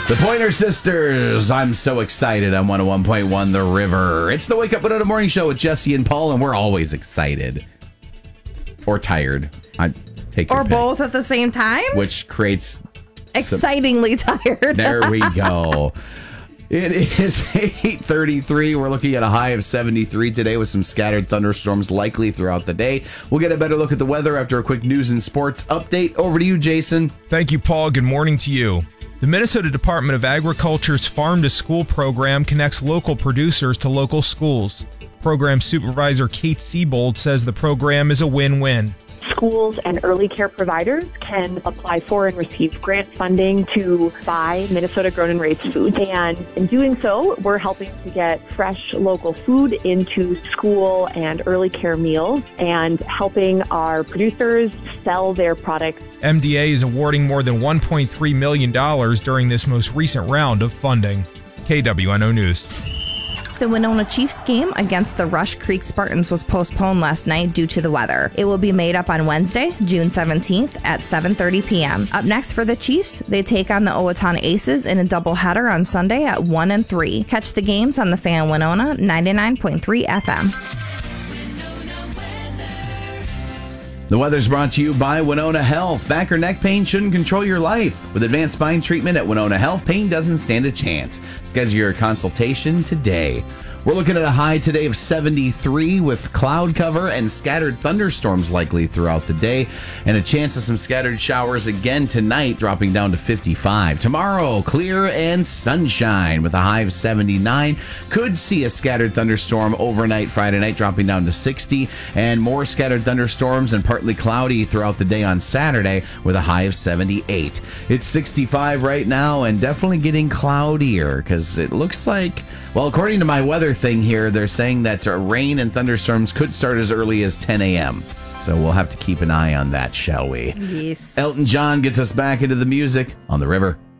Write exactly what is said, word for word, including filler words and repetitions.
The Pointer Sisters. I'm so excited. I'm one oh one point one The River. It's the Wake Up Winona Morning Show with Jesse and Paul, and we're always excited. Or tired. I take your Or pick, both at the same time? which creates... Excitingly some... tired. There we go. It is eight thirty-three. We're looking at a high of seventy-three today with some scattered thunderstorms likely throughout the day. We'll get a better look at the weather after a quick news and sports update. Over to you, Jason. Thank you, Paul. Good morning to you. The Minnesota Department of Agriculture's Farm to School program connects local producers to local schools. Program Supervisor Kate Siebold says the program is a win-win. Schools and early care providers can apply for and receive grant funding to buy Minnesota grown and raised food. And in doing so, we're helping to get fresh local food into school and early care meals and helping our producers sell their products. M D A is awarding more than one point three million dollars during this most recent round of funding. K W N O News. The Winona Chiefs game against the Rush Creek Spartans was postponed last night due to the weather. It will be made up on Wednesday, June seventeenth at seven thirty p.m. Up next for the Chiefs, they take on the Owatonna Aces in a doubleheader on Sunday at one and three. Catch the games on the Fan Winona ninety-nine point three F M. The weather's brought to you by Winona Health. Back or neck pain shouldn't control your life. With advanced spine treatment at Winona Health, pain doesn't stand a chance. Schedule your consultation today. We're looking at a high today of seventy-three with cloud cover and scattered thunderstorms likely throughout the day, and a chance of some scattered showers again tonight, dropping down to fifty-five. Tomorrow, clear and sunshine with a high of seventy-nine. Could see a scattered thunderstorm overnight Friday night, dropping down to sixty, and more scattered thunderstorms and partly cloudy throughout the day on Saturday with a high of seventy-eight. It's sixty-five right now and definitely getting cloudier because it looks like, well, according to my weather thing here, they're saying that uh, rain and thunderstorms could start as early as ten a.m. So we'll have to keep an eye on that, shall we? Yes. Elton John gets us back into the music on The River.